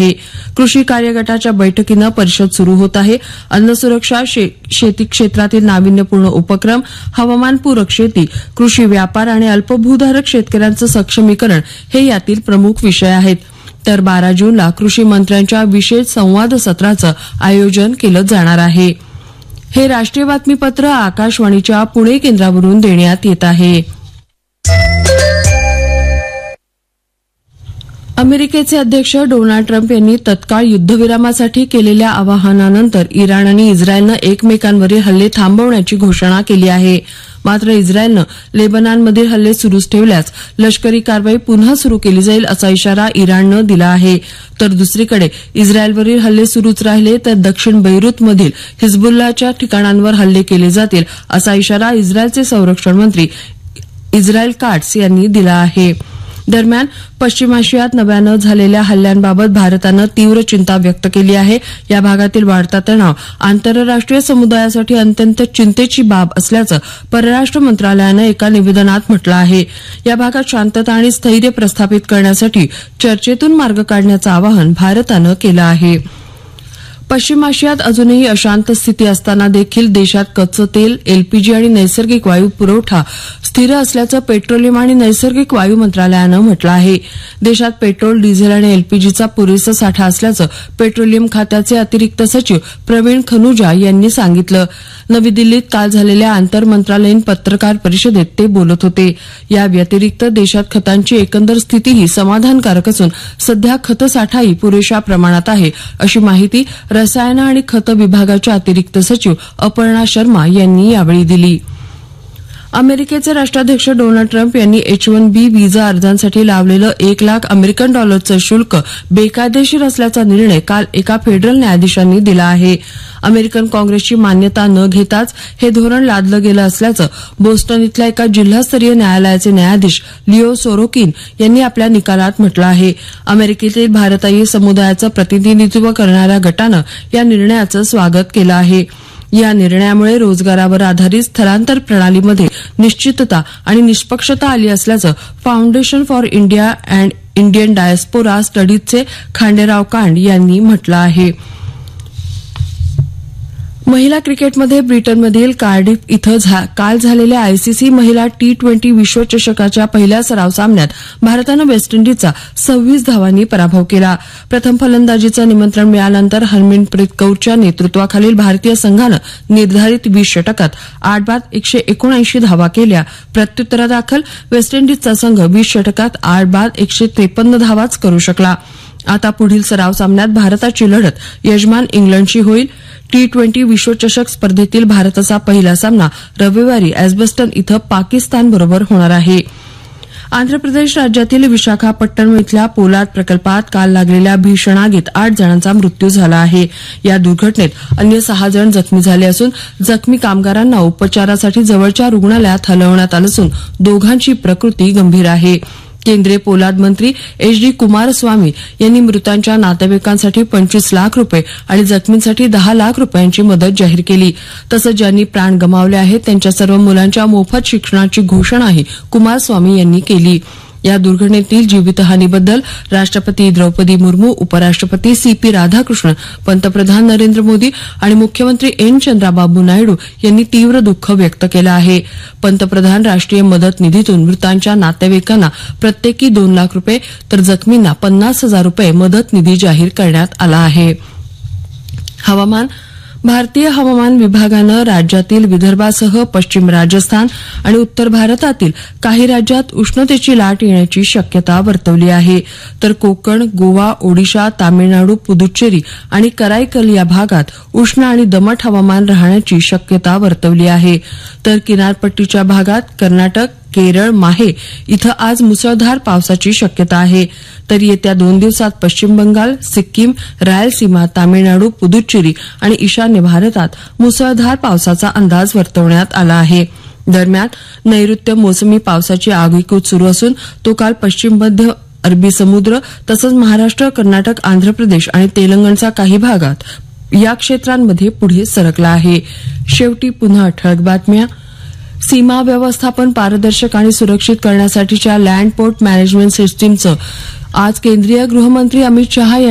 आहे. कृषी कार्यगटाच्या बैठकीनं परिषद सुरू होत आहे. अन्न सुरक्षा, शेती क्षेत्रातील नाविन्यपूर्ण उपक्रम, हवामानपूरक शेती, कृषी व्यापार आणि अल्पभूधारक शेतकऱ्यांचं सक्षमीकरण हे यातील प्रमुख विषय आहेत. तर 12 जूनला कृषी मंत्र्यांच्या विशेष संवाद सत्राचं आयोजन केलं जाणार आहे. हे राष्ट्रीय बातमीपत्र आकाशवाणीच्या पुणे केंद्रावरून देण्यात येत आहे. अमेरिकेचे अध्यक्ष डोनाल्ड ट्रम्प यांनी तत्काळ युद्धविरामासाठी केलेल्या आवाहनानंतर इराण आणि इस्रायलनं एकमेकांवरील हल्ले थांबवण्याची घोषणा केली आहे. मात्र इस्रायलनं लेबनॉनमधील हल्ले सुरूच ठेवल्यास लष्करी कारवाई पुन्हा सुरू केली जाईल असा इशारा इराणनं दिला आहे. तर दुसरीकडे इस्रायलवरील हल्ले सुरूच राहिले तर दक्षिण बैरूतमधील हिजबुल्लाच्या ठिकाणांवर हल्ले केले जातील असा इशारा इस्रायलचे संरक्षण मंत्री इस्रायल काट्स यांनी दिला आहे. दरम्यान पश्चिम आशियात नव्यानं झालेल्या हल्ल्यांबाबत भारतानं तीव्र चिंता व्यक्त केली आहे. या भागातील वाढता तणाव आंतरराष्ट्रीय समुदायासाठी अत्यंत चिंतेची बाब असल्याचं परराष्ट्र मंत्रालयानं एका निवेदनात म्हटलं आहे. या भागात शांतता आणि स्थैर्य प्रस्थापित करण्यासाठी चर्चेतून मार्ग काढण्याचं आवाहन भारतानं केलं आहे. पश्चिम आशियात अजूनही अशांत स्थिती असताना देखील देशात कच्चं तेल, एलपीजी आणि नैसर्गिक वायू पुरवठा स्थिर असल्याचं पेट्रोलियम आणि नैसर्गिक वायू मंत्रालयानं म्हटलं आहे. देशात पेट्रोल, डिझेल आणि एलपीजीचा पुरेसा साठा असल्याचं पेट्रोलियम खात्याचे अतिरिक्त सचिव प्रवीण खनुजा यांनी सांगितलं. नवी दिल्लीत काल झालेल्या आंतरमंत्रालयीन पत्रकार परिषदेत ते बोलत होते. या व्यतिरिक्त देशात खतांची एकंदर स्थितीही समाधानकारक असून सध्या खतसाठाही पुरेशा प्रमाणात आहे अशी माहिती रसायन आणि खत विभागाच्या अतिरिक्त सचिव अपर्णा शर्मा यांनी यावेळी दिली. अमेरिकेचे राष्ट्राध्यक्ष डोनाल्ड ट्रम्प यांनी H-1B व्हिसा अर्जांसाठी लावलेलं $1,00,000 अमेरिकन शुल्क बेकायदेशीर असल्याचा निर्णय काल एका फेडरल न्यायाधीशांनी दिला आहे. अमेरिकन काँग्रेसची मान्यता न घेताच हे धोरण लादलं गेलं असल्याचं बोस्टन इथल्या एका जिल्हास्तरीय न्यायालयाचे न्यायाधीश लिओ सोरोकिन यांनी आपल्या निकालात म्हटलं आहे. अमेरिकेतील भारतीय समुदायाचं प्रतिनिधित्व करणाऱ्या गटानं या निर्णयाचं स्वागत केलं आहे. या निर्णयामुळे रोजगारावर आधारित स्थलांतर प्रणालीमध्ये निश्चितता आणि निष्पक्षता आली असल्याचं foundation for India and Indian diaspora स्टडीजचे Khanderao कांड यांनी म्हटलं आहे. महिला क्रिकेटमध्ये ब्रिटनमधील कार्डिफ इथं काल झालेल्या आयसीसी महिला T20 विश्वचषकाच्या पहिल्या सराव सामन्यात भारतानं वेस्ट इंडिजचा 26 धावांनी पराभव केला. प्रथम फलंदाजीचं निमंत्रण मिळाल्यानंतर हरमनप्रीत कौरच्या नेतृत्वाखालील भारतीय संघानं निर्धारित 20 षटकात 8 बाद 179 धावा केल्या. प्रत्युत्तरादाखल वेस्ट इंडिजचा संघ 20 षटकात 8 बाद 153 धावाच करू शकला. आता पुढील सराव सामन्यात भारताची लढत यजमान इंग्लंडशी होईल. T20 विश्वचषक स्पर्धेतील भारताचा पहिला सामना रविवारी एजबस्टन इथं पाकिस्तानबरोबर होणार आहे. आंध्र प्रदेश राज्यातील विशाखापट्टणम इथल्या पोलाद प्रकल्पात काल लागलेल्या भीषण आगीत 8 जणांचा मृत्यू झाला आहे. या दुर्घटनेत अन्य 6 जण जखमी झाले असून जखमी कामगारांना उपचारासाठी जवळच्या रुग्णालयात हलवण्यात आलं असून दोघांची प्रकृती गंभीर आहे. केंद्रीय पोलाद मंत्री HD कुमारस्वामी यांनी मृतांच्या नातेवाईकांसाठी 25 लाख रुपये आणि जखमींसाठी 10 लाख रुपयांची मदत जाहीर केली. तसंच ज्यांनी प्राण गमावले आहेत त्यांच्या सर्व मुलांच्या मोफत शिक्षणाची घोषणाही कुमारस्वामी यांनी केली. या दुर्घटनेतील जीवितहानीबद्दल राष्ट्रपती द्रौपदी मुर्मू, उपराष्ट्रपती CP राधाकृष्णन, पंतप्रधान नरेंद्र मोदी आणि मुख्यमंत्री N चंद्राबाबू नायडू यांनी तीव्र दुःख व्यक्त केलं आहे. पंतप्रधान राष्ट्रीय मदत निधीतून मृतांच्या नातेवाईकांना प्रत्येकी 2 लाख रुपये तर जखमींना 50,000 रुपये मदत निधी जाहीर करण्यात आला आहे. हवामान. भारतीय हवामान विभागानं राज्यातील विदर्भासह पश्चिम राजस्थान आणि उत्तर भारतातील काही राज्यात उष्णतेची लाट येण्याची शक्यता वर्तवली आहे. तर कोकण, गोवा, ओडिशा, तामिळनाडू, पुदुच्चेरी आणि कराईकल या भागात उष्ण आणि दमट हवामान राहण्याची शक्यता वर्तवली आहे. तर किनारपट्टीच्या भागात कर्नाटक, केरळ, माहे इथं आज मुसळधार पावसाची शक्यता आहे. तर येत्या 2 दिवसात पश्चिम बंगाल, सिक्कीम, रायलसीमा, तामिळनाडू, पुदुच्चेरी आणि ईशान्य भारतात मुसळधार पावसाचा अंदाज वर्तवण्यात आला आहे. दरम्यान नैऋत्य मोसमी पावसाची आगेकूच सुरू असून तो काल पश्चिम मध्य अरबी समुद्र तसंच महाराष्ट्र, कर्नाटक, आंध्र प्रदेश आणि तेलंगणच्या काही भागात या क्षेत्रांमध्ये पुढे सरकला आहे. शेवटी पुन्हा ठळक बातम्या. सीमा व्यवस्थापन पारदर्शक आणि सुरक्षित करण्यासाठीच्या लँड पोर्ट मॅनेजमेंट सिस्टीमचं आज केंद्रीय गृहमंत्री अमित शहा